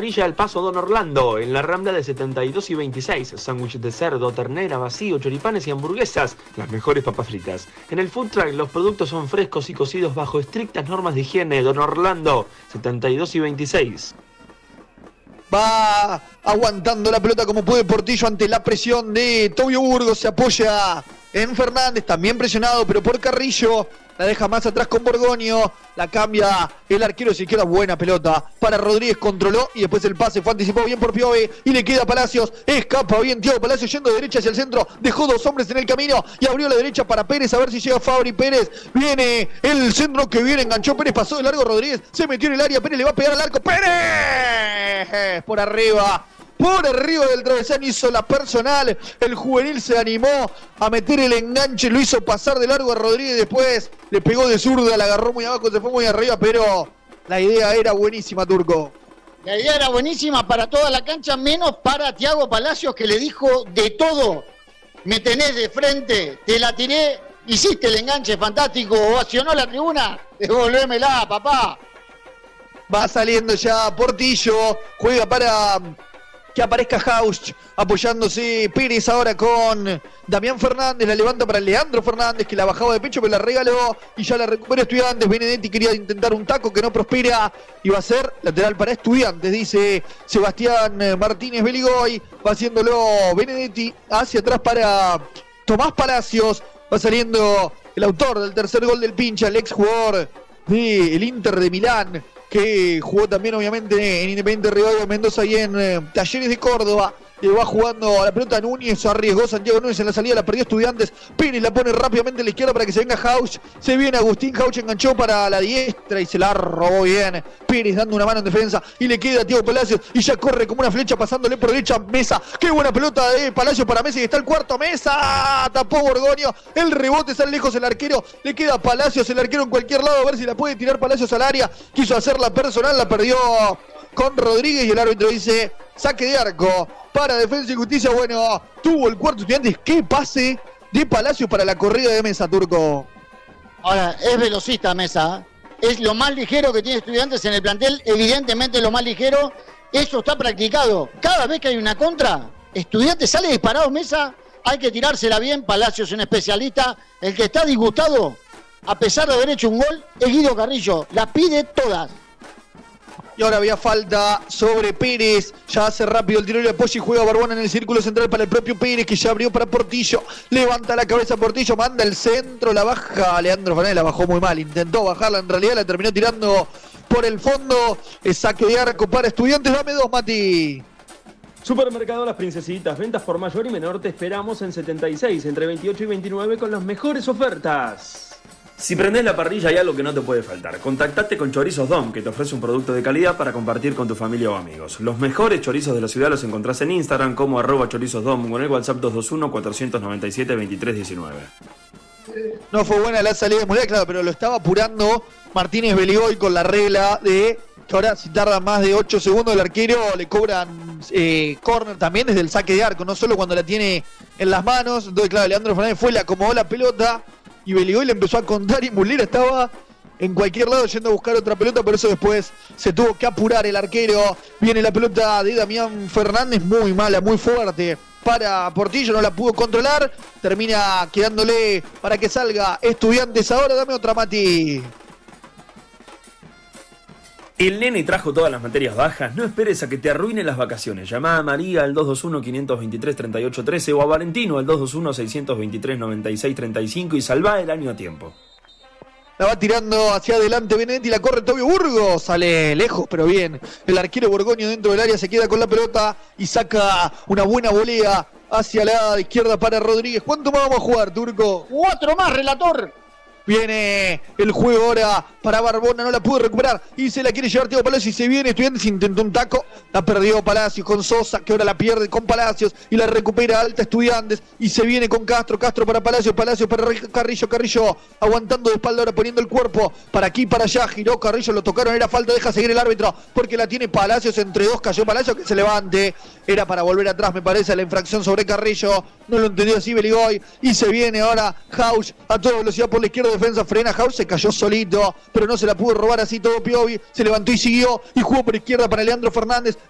parrilla El Paso Don Orlando, en la Rambla de 72 y 26. Sándwiches de cerdo, ternera, vacío, choripanes y hamburguesas. Las mejores papas fritas. En el food truck los productos son frescos y cocidos bajo estrictas normas de higiene. Don Orlando, 72 y 26. Va aguantando la pelota como puede Portillo ante la presión de Tobio Burgos. Se apoya en Fernández, también presionado, pero por Carrillo. La deja más atrás con Borgoño. La cambia el arquero, si queda buena pelota para Rodríguez, controló y después el pase fue anticipado bien por Piove y le queda a Palacios. Escapa bien Thiago Palacios yendo de derecha hacia el centro. Dejó dos hombres en el camino y abrió la derecha para Pérez. A ver si llega Fabri. Pérez viene el centro que viene, enganchó Pérez, pasó de largo Rodríguez. Se metió en el área. Pérez le va a pegar al arco. Pérez por arriba. Por arriba del travesaño hizo la personal. El juvenil se animó a meter el enganche. Lo hizo pasar de largo a Rodríguez. Después le pegó de zurda. La agarró muy abajo. Se fue muy arriba. Pero la idea era buenísima, Turco. La idea era buenísima para toda la cancha. Menos para Thiago Palacios, que le dijo de todo. Me tenés de frente. Te la tiré. Hiciste el enganche fantástico. Ovacionó la tribuna. Devolvémela, papá. Va saliendo ya Portillo. Juega para que aparezca Hausch, apoyándose Pérez ahora con Damián Fernández, la levanta para Leandro Fernández, que la bajaba de pecho, pero la regaló y ya la recupera Estudiantes. Benedetti quería intentar un taco que no prospera y va a ser lateral para Estudiantes, dice Sebastián Martínez Beligoy. Va haciéndolo Benedetti hacia atrás para Tomás Palacios. Va saliendo el autor del tercer gol del pincha, el ex jugador del Inter de Milán, que jugó también obviamente en Independiente Rivadavia Mendoza y en Talleres de Córdoba. Le va jugando a la pelota Núñez, arriesgó Santiago Núñez en la salida, la perdió Estudiantes. Pérez la pone rápidamente a la izquierda para que se venga Hausch. Se viene Agustín Hausch, enganchó para la diestra y se la robó bien. Pérez dando una mano en defensa y le queda a Thiago Palacios y ya corre como una flecha pasándole por derecha Mesa. Qué buena pelota de Palacios para Mesa y está el cuarto. Mesa, tapó Borgoño. El rebote sale lejos el arquero. Le queda a Palacios, el arquero en cualquier lado, a ver si la puede tirar Palacios al área. Quiso hacerla personal, la perdió con Rodríguez y el árbitro dice saque de arco para Defensa y Justicia. Bueno, tuvo el cuarto Estudiantes. Qué pase de Palacios para la corrida de Mesa, Turco. Ahora, es velocista Mesa. Es lo más ligero que tiene Estudiantes en el plantel. Evidentemente lo más ligero. Eso está practicado. Cada vez que hay una contra, Estudiantes sale disparado Mesa. Hay que tirársela bien. Palacios es un especialista. El que está disgustado, a pesar de haber hecho un gol, es Guido Carrillo. La pide todas. Y ahora había falta sobre Pérez. Ya hace rápido el tiro y apoyo y juega Barbona en el círculo central para el propio Pérez, que ya abrió para Portillo. Levanta la cabeza Portillo, manda el centro, la baja Leandro Fernández, la bajó muy mal. Intentó bajarla, en realidad la terminó tirando por el fondo. Saque de arco para Estudiantes. Dame dos, Mati. Supermercado Las Princesitas, ventas por mayor y menor te esperamos en 76, entre 28 y 29 con las mejores ofertas. Si prendés la parrilla hay algo que no te puede faltar. Contactate con Chorizos Dom, que te ofrece un producto de calidad para compartir con tu familia o amigos. Los mejores chorizos de la ciudad los encontrás en Instagram como @chorizosdom o en el WhatsApp 221-497-2319. No fue buena la salida de Muriel, claro, pero lo estaba apurando Martínez Beligoy con la regla de que ahora si tarda más de 8 segundos el arquero le cobran córner también desde el saque de arco, no solo cuando la tiene en las manos. Entonces, claro, Leandro Fernández fue, le acomodó la pelota y Beligoy le empezó a contar y Mulera estaba en cualquier lado yendo a buscar otra pelota, por eso después se tuvo que apurar el arquero. Viene la pelota de Damián Fernández, muy mala, muy fuerte para Portillo, no la pudo controlar, termina quedándole para que salga Estudiantes. Ahora dame otra, Mati. El nene trajo todas las materias bajas, no esperes a que te arruinen las vacaciones. Llama a María al 221-523-3813 o a Valentino al 221-623-9635 y salvá el año a tiempo. La va tirando hacia adelante Benedetti, la corre Tobio Burgos, sale lejos pero bien. El arquero Borgoño dentro del área se queda con la pelota y saca una buena volea hacia la izquierda para Rodríguez. ¿Cuánto más vamos a jugar, Turco? 4 más, relator. Viene el juego ahora para Barbona, no la pudo recuperar y se la quiere llevar Thiago Palacios y se viene Estudiantes, intentó un taco, la perdió Palacios con Sosa, que ahora la pierde con Palacios y la recupera alta Estudiantes y se viene con Castro para Palacios para Carrillo aguantando de espalda ahora poniendo el cuerpo para aquí para allá, giró Carrillo, lo tocaron, era falta, deja seguir el árbitro porque la tiene Palacios, entre dos cayó Palacios, que se levante, era para volver atrás me parece la infracción sobre Carrillo, no lo entendió así Beligoy y se viene ahora Hausch a toda velocidad por la izquierda, defensa, frena Hausch, se cayó solito, pero no se la pudo robar así todo Piovi, se levantó y siguió y jugó por izquierda para Leandro Fernández.